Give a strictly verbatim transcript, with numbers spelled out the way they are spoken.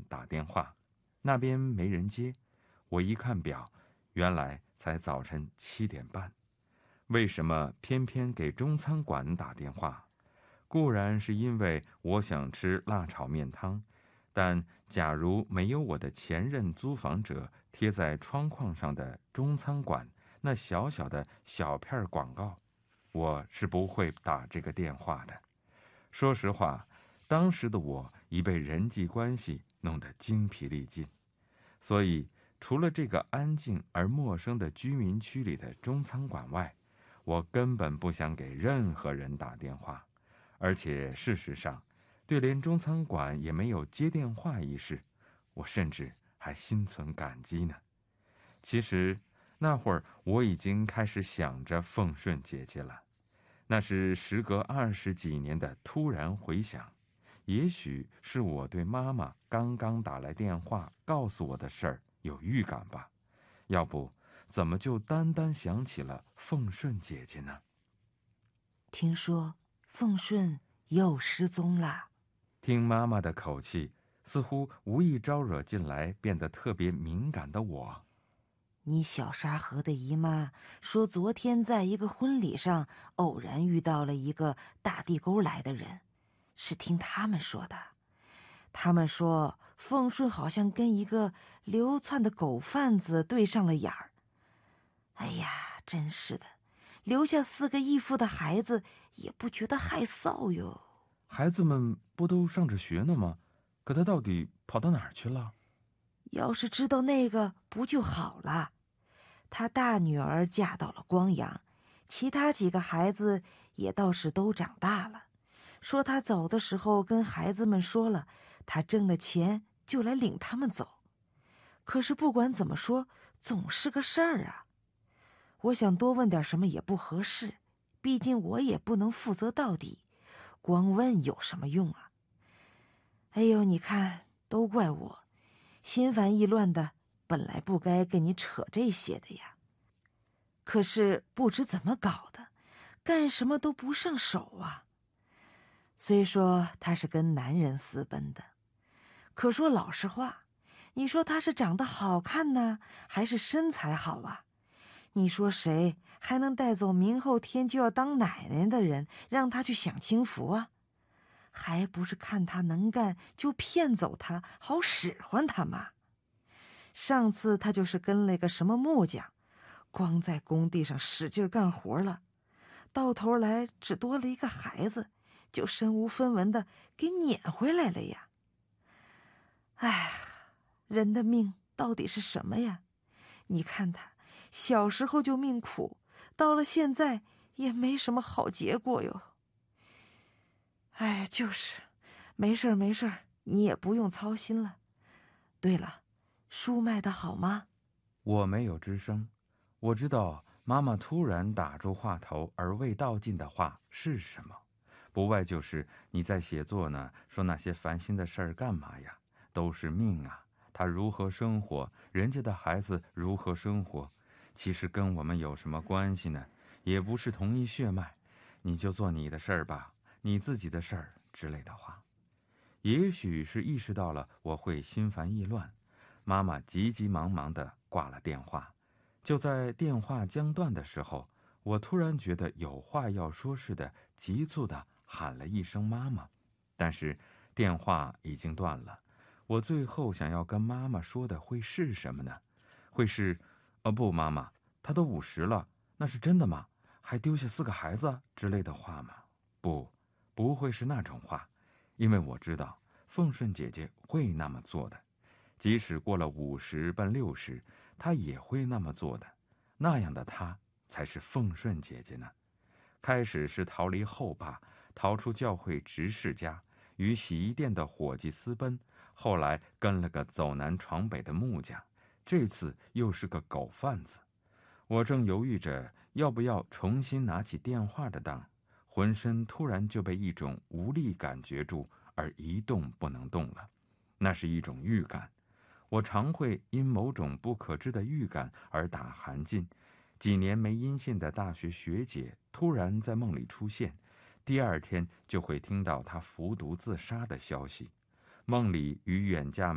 打电话，那边没人接。我一看表，原来才早晨七点半。为什么偏偏给中餐馆打电话？固然是因为我想吃辣炒面汤，但假如没有我的前任租房者贴在窗框上的中餐馆那小小的小片广告，我是不会打这个电话的。说实话，当时的我已被人际关系弄得精疲力尽，所以除了这个安静而陌生的居民区里的中餐馆外，我根本不想给任何人打电话。而且事实上，对连中餐馆也没有接电话一事，我甚至还心存感激呢。其实那会儿我已经开始想着凤顺姐姐了，那是时隔二十几年的突然回想。也许是我对妈妈刚刚打来电话告诉我的事儿有预感吧，要不怎么就单单想起了凤顺姐姐呢？ 听说凤顺又失踪了。 听妈妈的口气，似乎无意招惹进来变得特别敏感的我。 你小沙河的姨妈说，昨天在一个婚礼上偶然遇到了一个大地沟来的人，是听他们说的。他们说凤顺好像跟一个流窜的狗贩子对上了眼儿。哎呀，真是的，留下四个义父的孩子也不觉得害臊哟。 孩子们不都上着学呢吗？可他到底跑到哪儿去了？ 要是知道那个不就好了。他大女儿嫁到了光阳，其他几个孩子也倒是都长大了。说他走的时候跟孩子们说了，他挣了钱就来领他们走。可是不管怎么说，总是个事儿啊。我想多问点什么也不合适，毕竟我也不能负责到底，光问有什么用啊？哎呦，你看，都怪我，心烦意乱的，本来不该跟你扯这些的呀。可是不知怎么搞的，干什么都不上手啊。虽说他是跟男人私奔的，可说老实话，你说他是长得好看呢，还是身材好啊？你说谁还能带走明后天就要当奶奶的人，让他去享清福啊？还不是看他能干就骗走他，好使唤他嘛。上次他就是跟了个什么木匠，光在工地上使劲干活了，到头来只多了一个孩子，就身无分文的给撵回来了呀。哎，人的命到底是什么呀？你看他小时候就命苦，到了现在也没什么好结果哟。哎，就是没事儿没事儿，你也不用操心了。对了，书卖得好吗？ 我没有吱声。我知道妈妈突然打住话头而未道尽的话是什么，不外就是你在写作呢，说那些烦心的事儿干嘛呀？都是命啊，他如何生活，人家的孩子如何生活，其实跟我们有什么关系呢？也不是同一血脉，你就做你的事儿吧，你自己的事儿之类的话。也许是意识到了我会心烦意乱，妈妈急急忙忙地挂了电话。就在电话将断的时候，我突然觉得有话要说似的，急促地喊了一声妈妈，但是电话已经断了。我最后想要跟妈妈说的会是什么呢？会是哦不，妈妈，她都五十了，那是真的吗？还丢下四个孩子之类的话吗？不，不会是那种话，因为我知道凤顺姐姐会那么做的，即使过了五十奔六十，她也会那么做的。那样的她才是凤顺姐姐呢。开始是逃离后爸，逃出教会执事家，与洗衣店的伙计私奔，后来跟了个走南闯北的木匠，这次又是个狗贩子。我正犹豫着要不要重新拿起电话的当，浑身突然就被一种无力感觉住，而一动不能动了。那是一种预感，我常会因某种不可知的预感而打寒噤。几年没音信的大学学姐突然在梦里出现，第二天就会听到她服毒自杀的消息。梦里与远嫁